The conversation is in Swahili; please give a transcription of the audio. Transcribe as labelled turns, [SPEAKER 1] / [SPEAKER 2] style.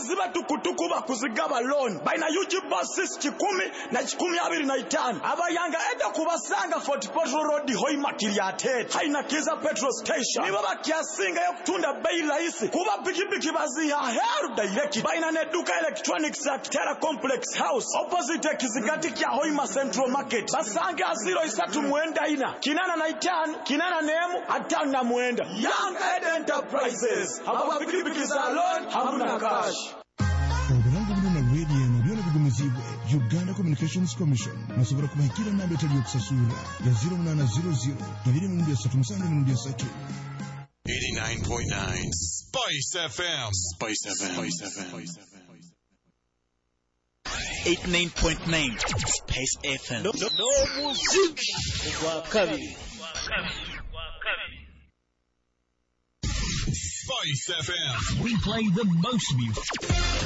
[SPEAKER 1] abakazi batukutuku bakuzigaba loan baina UG buses 10 na 15 abayanga eda kubasanga Fort Portal Road Hoima Kiliatete haina kiza petrol station nibo bakyasinga yokutunda bei rahisi kuba pikipiki baziha heru direct baina neduka electronics at Terra Complex House opposite Kizigati kya Hoima Central Market basange 03 mwenda ina kinana na 5 kinana nemu atano na mwenda Young Ed Enterprises haba pikipiki za loan hamuna cash.
[SPEAKER 2] Uganda Communications Commission nasobora kubahikira namba etali okusasula ya 0800 237
[SPEAKER 3] 89.9 Spice FM. Spice FM.
[SPEAKER 4] 89.9 Spice FM.
[SPEAKER 5] No muziki wa kabiri.
[SPEAKER 3] Spice FM.
[SPEAKER 6] We play the most music.